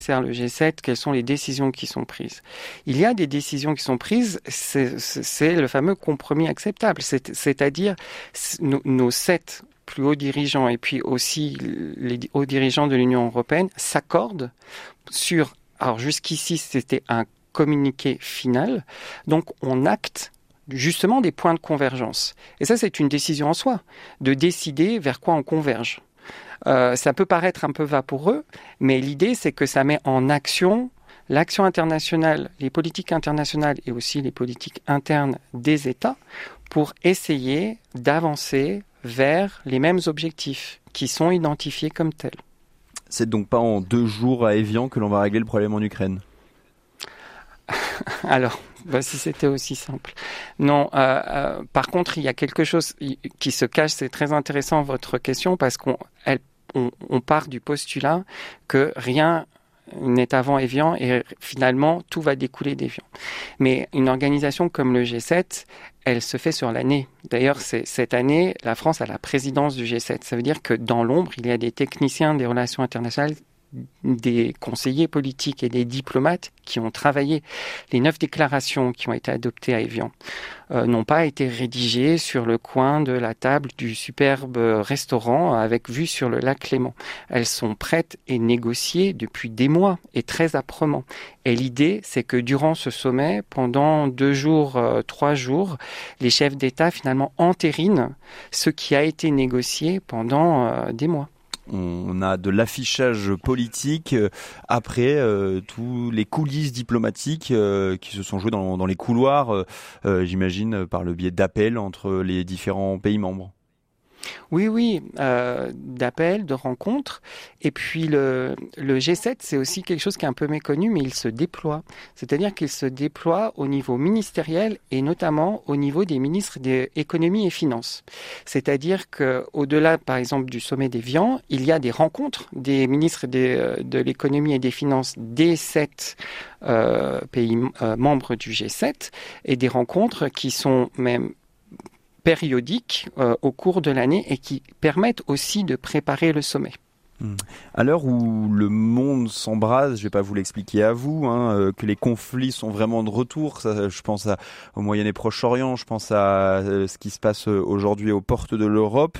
sert le G7, quelles sont les décisions qui sont prises. Il y a des décisions qui sont prises, c'est le fameux compromis acceptable, c'est-à-dire nos 7 plus hauts dirigeants et puis aussi les hauts dirigeants de l'Union européenne s'accordent sur, alors jusqu'ici c'était un communiqué final, donc on acte justement des points de convergence. Et ça c'est une décision en soi, de décider vers quoi on converge. Ça peut paraître un peu vaporeux, mais l'idée c'est que ça met en action l'action internationale, les politiques internationales et aussi les politiques internes des États pour essayer d'avancer vers les mêmes objectifs qui sont identifiés comme tels. C'est donc pas en 2 jours à Évian que l'on va régler le problème en Ukraine? Alors, si c'était aussi simple. Non, par contre, il y a quelque chose qui se cache, c'est très intéressant votre question, parce qu'on part du postulat que rien n'est avant Évian et finalement tout va découler d'Évian. Mais une organisation comme le G7, elle se fait sur l'année. D'ailleurs, cette année, la France a la présidence du G7. Ça veut dire que dans l'ombre, il y a des techniciens des relations internationales, des conseillers politiques et des diplomates qui ont travaillé. Les 9 déclarations qui ont été adoptées à Évian n'ont pas été rédigées sur le coin de la table du superbe restaurant avec vue sur le lac Léman. Elles sont prêtes et négociées depuis des mois et très âprement. Et l'idée, c'est que durant ce sommet, pendant 2 jours, 3 jours, les chefs d'État finalement entérinent ce qui a été négocié pendant des mois. On a de l'affichage politique après tous les coulisses diplomatiques qui se sont jouées dans les couloirs, j'imagine, par le biais d'appels entre les différents pays membres. Oui, d'appels, de rencontres. Et puis le G7, c'est aussi quelque chose qui est un peu méconnu, mais il se déploie. C'est-à-dire qu'il se déploie au niveau ministériel et notamment au niveau des ministres des économies et finances. C'est-à-dire qu'au-delà, par exemple, du sommet d'Évian, il y a des rencontres des ministres de l'économie et des finances des 7 pays membres du G7 et des rencontres qui sont même périodiques au cours de l'année et qui permettent aussi de préparer le sommet. À l'heure où le monde s'embrase, je ne vais pas vous l'expliquer à vous, que les conflits sont vraiment de retour, ça, je pense au Moyen et Proche-Orient, je pense à ce qui se passe aujourd'hui aux portes de l'Europe,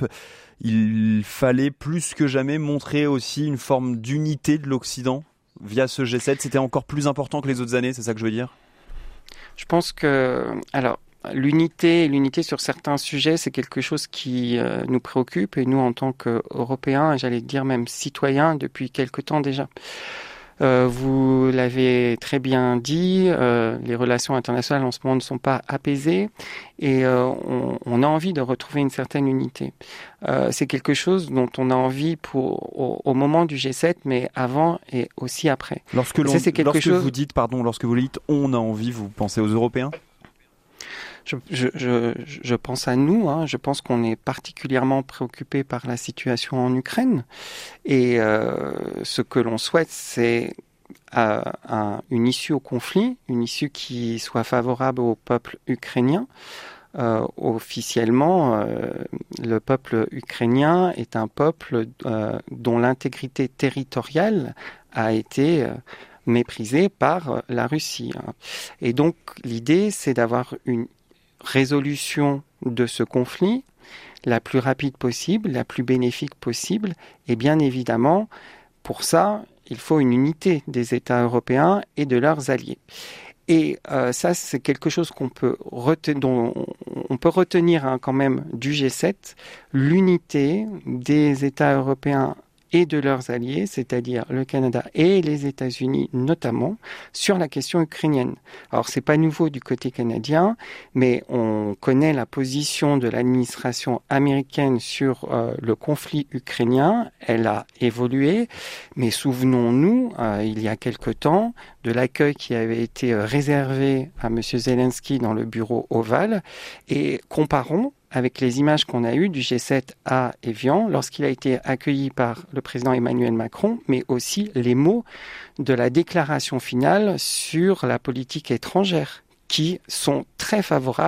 il fallait plus que jamais montrer aussi une forme d'unité de l'Occident via ce G7. C'était encore plus important que les autres années, c'est ça que je veux dire? Je pense que... Alors, l'unité sur certains sujets, c'est quelque chose qui nous préoccupe et nous, en tant qu'Européens, j'allais dire même citoyens, depuis quelque temps déjà. Vous l'avez très bien dit, les relations internationales en ce moment ne sont pas apaisées et on a envie de retrouver une certaine unité. C'est quelque chose dont on a envie au moment du G7, mais avant et aussi après. Lorsque vous dites on a envie, vous pensez aux Européens ? Je pense à nous, je pense qu'on est particulièrement préoccupé par la situation en Ukraine et ce que l'on souhaite, c'est une issue au conflit, une issue qui soit favorable au peuple ukrainien. Officiellement, le peuple ukrainien est un peuple dont l'intégrité territoriale a été méprisée par la Russie. Et donc l'idée, c'est d'avoir une résolution de ce conflit la plus rapide possible, la plus bénéfique possible. Et bien évidemment, pour ça, il faut une unité des États européens et de leurs alliés. Et ça, c'est quelque chose dont on peut retenir quand même du G7, l'unité des États européens et de leurs alliés, c'est-à-dire le Canada et les États-Unis notamment, sur la question ukrainienne. Alors, c'est pas nouveau du côté canadien, mais on connaît la position de l'administration américaine sur le conflit ukrainien. Elle a évolué, mais souvenons-nous, il y a quelque temps, de l'accueil qui avait été réservé à M. Zelensky dans le bureau ovale, et comparons avec les images qu'on a eues du G7 à Évian, lorsqu'il a été accueilli par le président Emmanuel Macron, mais aussi les mots de la déclaration finale sur la politique étrangère, qui sont très favorables,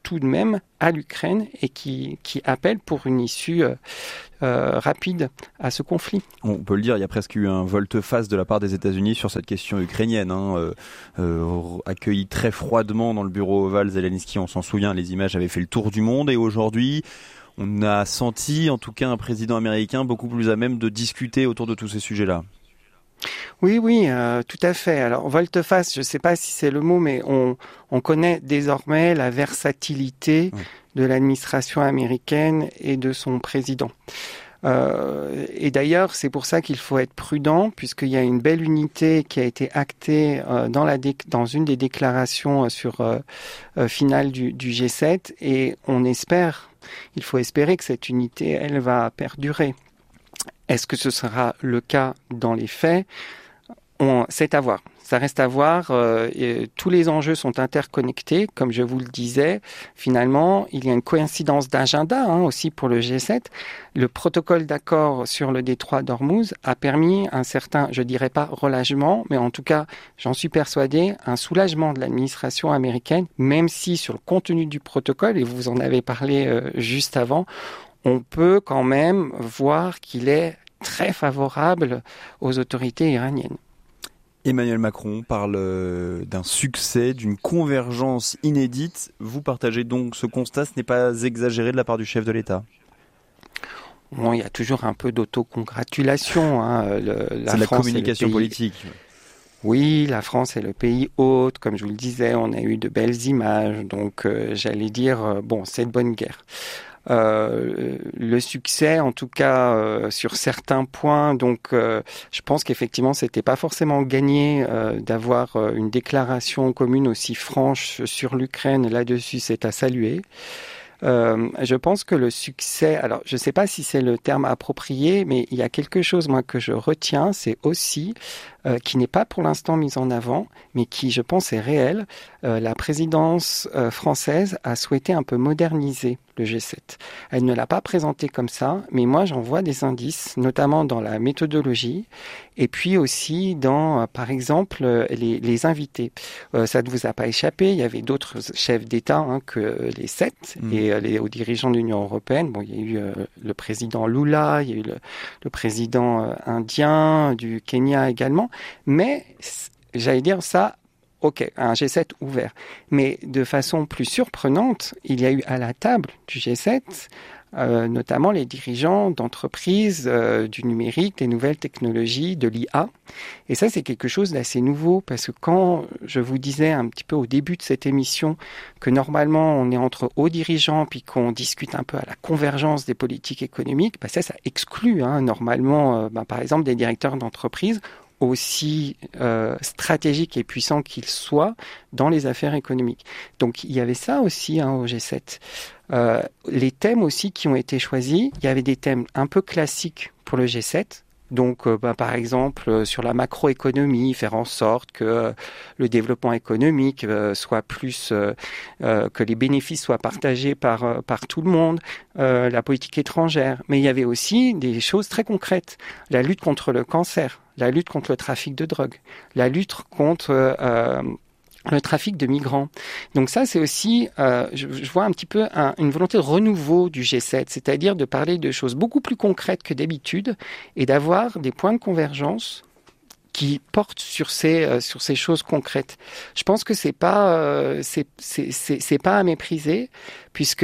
tout de même à l'Ukraine et qui appelle pour une issue rapide à ce conflit. On peut le dire, il y a presque eu un volte-face de la part des États-Unis sur cette question ukrainienne. Accueilli très froidement dans le bureau ovale, Zelensky, on s'en souvient, les images avaient fait le tour du monde, et aujourd'hui, on a senti en tout cas un président américain beaucoup plus à même de discuter autour de tous ces sujets-là. Oui, tout à fait. Alors, volte-face, je ne sais pas si c'est le mot, mais on connaît désormais la versatilité de l'administration américaine et de son président. Et d'ailleurs, c'est pour ça qu'il faut être prudent, puisqu'il y a une belle unité qui a été actée dans une des déclarations finales du G7, et il faut espérer que cette unité, elle va perdurer. Est-ce que ce sera le cas dans les faits ? C'est à voir. Ça reste à voir. Tous les enjeux sont interconnectés, comme je vous le disais. Finalement, il y a une coïncidence d'agenda aussi pour le G7. Le protocole d'accord sur le détroit d'Ormuz a permis un certain, je dirais pas relâchement, mais en tout cas, j'en suis persuadé, un soulagement de l'administration américaine, même si sur le contenu du protocole, et vous en avez parlé juste avant, on peut quand même voir qu'il est très favorable aux autorités iraniennes. Emmanuel Macron parle d'un succès, d'une convergence inédite. Vous partagez donc ce constat, ce n'est pas exagéré de la part du chef de l'État ? Bon, il y a toujours un peu d'autocongratulation. C'est la communication politique. Oui, la France est le pays hôte, comme je vous le disais, on a eu de belles images, donc j'allais dire, c'est de bonne guerre. Le succès, en tout cas sur certains points, donc je pense qu'effectivement c'était pas forcément gagné d'avoir une déclaration commune aussi franche sur l'Ukraine. Là-dessus, c'est à saluer. Je pense que le succès, alors je ne sais pas si c'est le terme approprié, mais il y a quelque chose moi que je retiens, c'est aussi qui n'est pas pour l'instant mis en avant, mais qui je pense est réel. La présidence française a souhaité un peu moderniser le G7. Elle ne l'a pas présenté comme ça, mais moi j'en vois des indices, notamment dans la méthodologie, et puis aussi dans, par exemple, les invités. Ça ne vous a pas échappé, il y avait d'autres chefs d'État que les 7, et les hauts dirigeants de l'Union européenne. Bon, il y a eu le président Lula, il y a eu le président indien, du Kenya également, mais j'allais dire ça, ok, un G7 ouvert. Mais de façon plus surprenante, il y a eu à la table du G7, notamment les dirigeants d'entreprises du numérique, des nouvelles technologies, de l'IA. Et ça, c'est quelque chose d'assez nouveau, parce que quand je vous disais un petit peu au début de cette émission que normalement on est entre hauts dirigeants puis qu'on discute un peu à la convergence des politiques économiques, ça exclut normalement, par exemple, des directeurs d'entreprise aussi stratégiques et puissants qu'ils soient dans les affaires économiques. Donc il y avait ça aussi au G7. Les thèmes aussi qui ont été choisis, il y avait des thèmes un peu classiques pour le G7. Donc, par exemple, sur la macroéconomie, faire en sorte que le développement économique soit plus, que les bénéfices soient partagés par tout le monde, la politique étrangère. Mais il y avait aussi des choses très concrètes. La lutte contre le cancer, la lutte contre le trafic de drogue, la lutte contre le trafic de migrants. Donc ça, c'est aussi, je vois un petit peu une volonté de renouveau du G7, c'est-à-dire de parler de choses beaucoup plus concrètes que d'habitude et d'avoir des points de convergence qui portent sur ces choses concrètes. Je pense que c'est pas à mépriser, puisque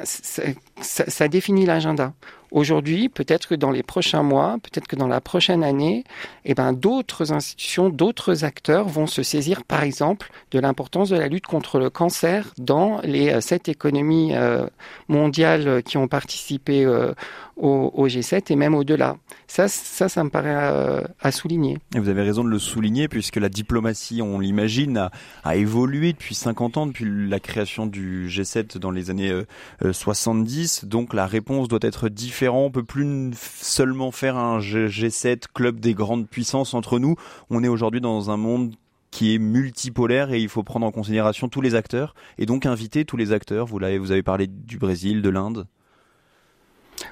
ça définit l'agenda. Aujourd'hui, peut-être que dans les prochains mois, peut-être que dans la prochaine année, d'autres institutions, d'autres acteurs vont se saisir, par exemple, de l'importance de la lutte contre le cancer dans les 7 économies mondiales qui ont participé au G7 et même au-delà. Ça me paraît à souligner. Et vous avez raison de le souligner, puisque la diplomatie, on l'imagine, a évolué depuis 50 ans, depuis la création du G7 dans les années 70. Donc la réponse doit être différente. On ne peut plus seulement faire un G7, club des grandes puissances entre nous. On est aujourd'hui dans un monde qui est multipolaire et il faut prendre en considération tous les acteurs et donc inviter tous les acteurs. Vous avez parlé du Brésil, de l'Inde.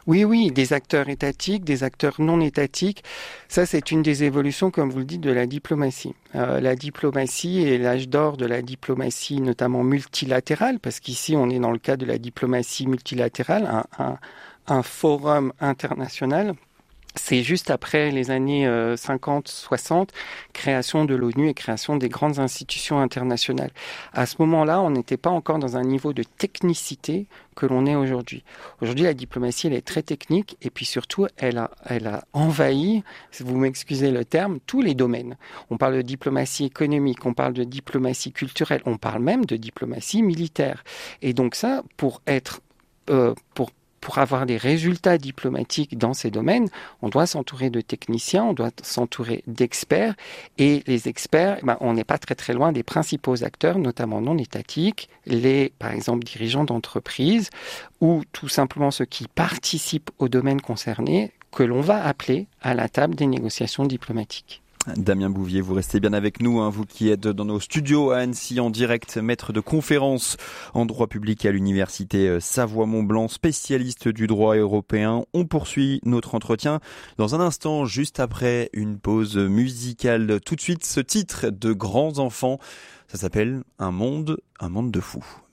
Oui, des acteurs étatiques, des acteurs non étatiques. Ça, c'est une des évolutions, comme vous le dites, de la diplomatie. La diplomatie est l'âge d'or de la diplomatie, notamment multilatérale, parce qu'ici, on est dans le cas de la diplomatie multilatérale, un forum international. C'est juste après les années 50-60, création de l'ONU et création des grandes institutions internationales. À ce moment-là, on n'était pas encore dans un niveau de technicité que l'on est aujourd'hui. Aujourd'hui, la diplomatie, elle est très technique et puis surtout, elle a envahi, si vous m'excusez le terme, tous les domaines. On parle de diplomatie économique, on parle de diplomatie culturelle, on parle même de diplomatie militaire. Et donc ça, pour avoir des résultats diplomatiques dans ces domaines, on doit s'entourer de techniciens, on doit s'entourer d'experts. Et les experts, on n'est pas très très loin des principaux acteurs, notamment non étatiques, par exemple, dirigeants d'entreprises ou tout simplement ceux qui participent au domaine concerné, que l'on va appeler à la table des négociations diplomatiques. Damien Bouvier, vous restez bien avec nous, vous qui êtes dans nos studios à Annecy en direct, maître de conférences en droit public à l'université Savoie-Mont-Blanc, spécialiste du droit européen. On poursuit notre entretien dans un instant, juste après une pause musicale. Tout de suite, ce titre de Grands Enfants, ça s'appelle Un monde de fous.